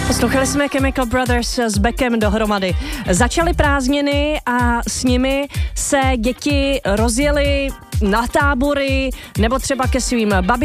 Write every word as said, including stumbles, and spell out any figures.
Poslouchali jsme Chemical Brothers s Beckem dohromady. Začaly prázdniny a s nimi se děti rozjeli na tábory nebo třeba ke svým babičkám.